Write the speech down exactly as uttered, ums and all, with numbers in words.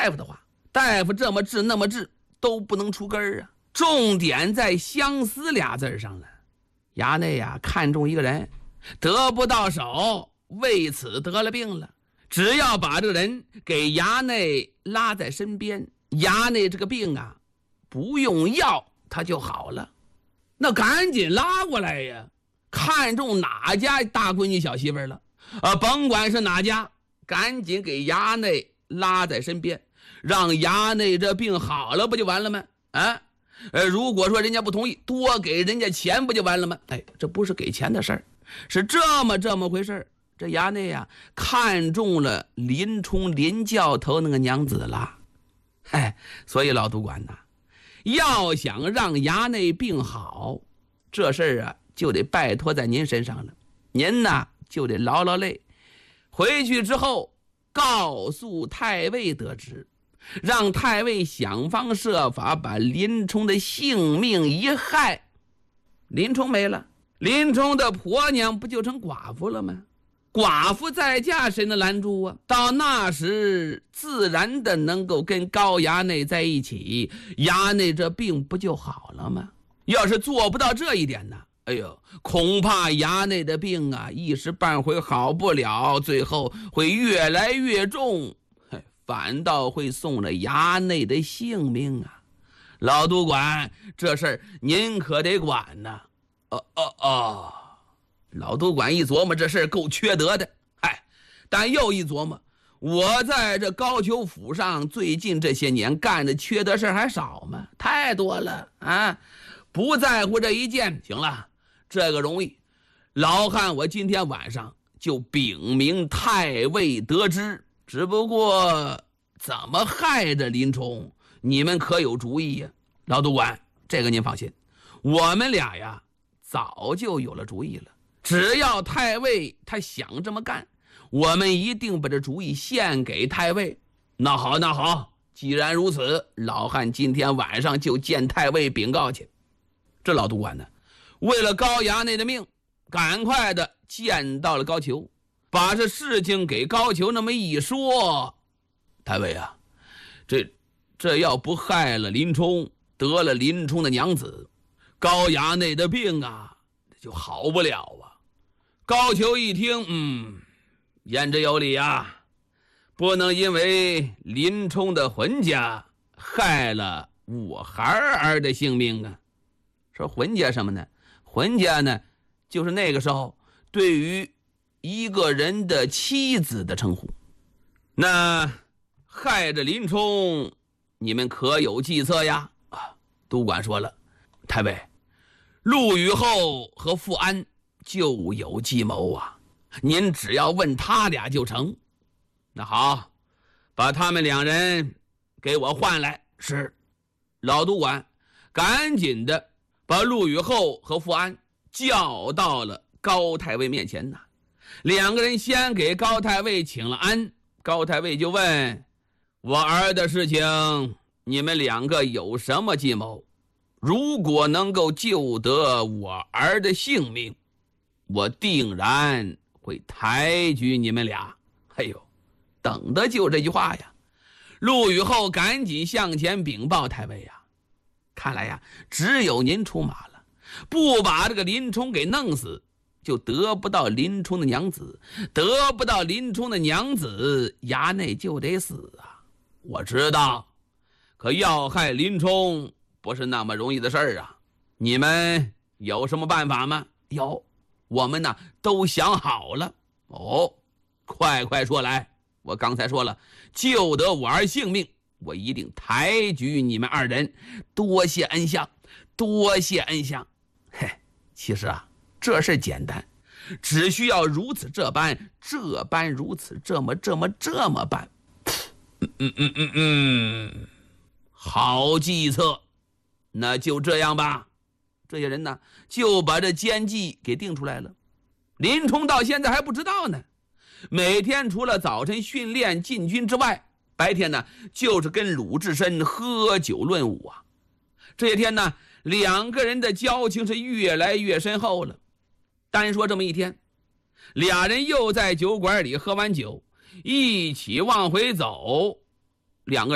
大夫的话，大夫这么治那么治都不能出根儿啊。重点在相思俩字上了。衙内呀、啊、看中一个人，得不到手，为此得了病了。只要把这个人给衙内拉在身边，衙内这个病啊不用药他就好了。那赶紧拉过来呀！看中哪家大闺女小媳妇了啊，甭管是哪家，赶紧给衙内拉在身边，让衙内这病好了不就完了吗？啊，呃，如果说人家不同意，多给人家钱不就完了吗？哎，这不是给钱的事儿，是这么这么回事儿。这衙内呀、啊、看中了林冲林教头那个娘子了。嗨，所以老督管呐，要想让衙内病好，这事儿啊就得拜托在您身上了。您呐就得劳劳累，回去之后告诉太尉得知，让太尉想方设法把林冲的性命一害。林冲没了，林冲的婆娘不就成寡妇了吗？寡妇在家谁能拦住啊？到那时自然的能够跟高衙内在一起，衙内这病不就好了吗？要是做不到这一点呢，哎呦，恐怕衙内的病啊一时半会好不了，最后会越来越重，反倒会送了衙内的性命啊。老督管，这事儿您可得管呐。哦哦哦，老督管一琢磨，这事儿够缺德的。嗨，但又一琢磨，我在这高俅府上最近这些年干的缺德事儿还少吗？太多了啊！不在乎这一件，行了，这个容易。老汉我今天晚上就禀明太尉得知，只不过怎么害着林冲，你们可有主意呀？老督管，这个您放心，我们俩呀早就有了主意了。只要太尉他想这么干，我们一定把这主意献给太尉。那好那好，既然如此，老汉今天晚上就见太尉禀告去。这老督管呢，为了高衙内的命，赶快的见到了高俅，把这事情给高俅那么一说。太尉啊，这这要不害了林冲，得了林冲的娘子，高衙内的病啊就好不了啊。高俅一听，嗯，言之有理啊，不能因为林冲的浑家害了我孩儿的性命啊。说浑家什么呢？浑家呢就是那个时候对于一个人的妻子的称呼。那害着林冲，你们可有计策呀？啊，督管说了，太尉，陆羽后和富安就有计谋啊，您只要问他俩就成。那好，把他们两人给我换来。是。老督管赶紧的把陆羽后和富安叫到了高太尉面前呐。两个人先给高太尉请了安，高太尉就问，我儿的事情你们两个有什么计谋？如果能够救得我儿的性命，我定然会抬举你们俩。哎呦，等的就这句话呀。陆羽后赶紧向前禀报，太尉呀，看来呀只有您出马了，不把这个林冲给弄死，就得不到林冲的娘子，得不到林冲的娘子，衙内就得死啊。我知道，可要害林冲不是那么容易的事儿啊。你们有什么办法吗？有，我们呢都想好了。哦，快快说来。我刚才说了，救得我儿性命，我一定抬举你们二人，多谢恩相，多谢恩相。嘿，其实啊这事简单，只需要如此这般，这般如此，这么这么这么办。嗯嗯嗯嗯嗯，好计策，那就这样吧。这些人呢就把这奸计给定出来了。林冲到现在还不知道呢，每天除了早晨训练进军之外，白天呢就是跟鲁智深喝酒论武啊。这些天呢两个人的交情是越来越深厚了。单说这么一天，俩人又在酒馆里喝完酒，一起往回走，两个